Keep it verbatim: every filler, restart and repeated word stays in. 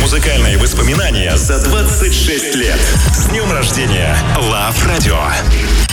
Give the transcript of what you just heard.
музыкальные воспоминания за двадцать шесть лет. С днем рождения, Love Radio!